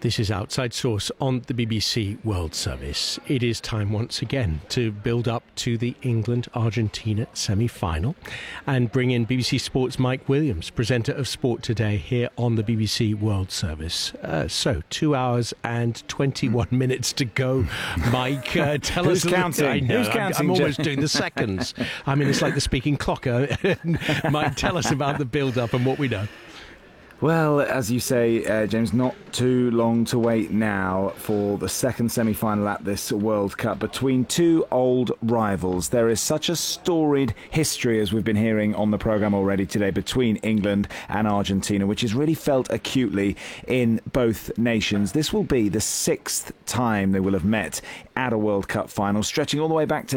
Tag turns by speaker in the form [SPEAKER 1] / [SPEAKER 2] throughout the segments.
[SPEAKER 1] This is Outside Source on the BBC World Service. It is time once again to build up to the England-Argentina semi-final and bring in BBC Sports' Mike Williams, presenter of Sport Today, here on the BBC World Service. So, 2 hours and 21 minutes to go. Mike, tell us...
[SPEAKER 2] Who's counting?
[SPEAKER 1] I know,
[SPEAKER 2] Who's counting?
[SPEAKER 1] I'm almost doing the seconds. I mean, it's like the speaking clock. Mike, tell us about the build-up and what we know.
[SPEAKER 2] Well, as you say, James, not too long to wait now for the second semi-final at this World Cup between two old rivals. There is such a storied history, as we've been hearing on the programme already today, between England and Argentina, which is really felt acutely in both nations. This will be the sixth time they will have met at a World Cup final, stretching all the way back to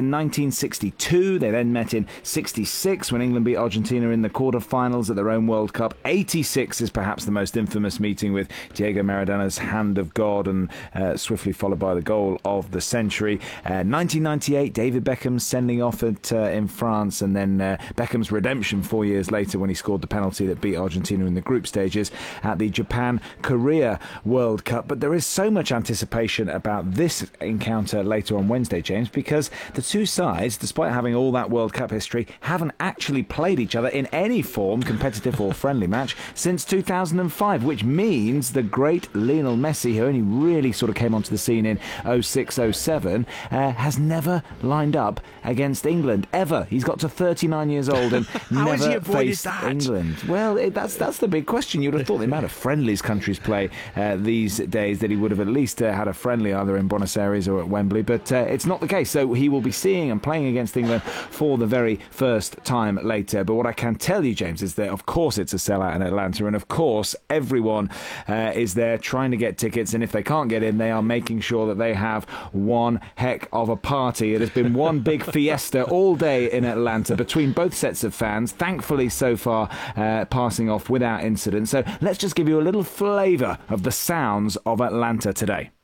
[SPEAKER 2] 1962. They then met in 66 when England beat Argentina in the quarter-finals at their own World Cup. 86 is perhaps the most infamous meeting, with Diego Maradona's hand of God and swiftly followed by the goal of the century. 1998, David Beckham sending off in France, and then Beckham's redemption 4 years later when he scored the penalty that beat Argentina in the group stages at the Japan-Korea World Cup. But there is so much anticipation about this encounter later on Wednesday, James, because the two sides, despite having all that World Cup history, haven't actually played each other in any form, competitive or friendly match, since 2005, which means the great Lionel Messi, who only really sort of came onto the scene in 06-07, has never lined up against England, ever. He's got to 39 years old and never faced England. Well, that's the big question. You would have thought the amount of friendlies countries play these days that he would have at least had a friendly either in Buenos Aires or at Wembley, but it's not the case. So he will be seeing and playing against England for the very first time later. But what I can tell you, James, is that of course it's a sellout in Atlanta, and of course everyone is there trying to get tickets, and if they can't get in, they are making sure that they have one heck of a party. It has been one big fiesta all day in Atlanta between both sets of fans, thankfully so far passing off without incident. So let's just give you a little flavour of the sounds of Atlanta today.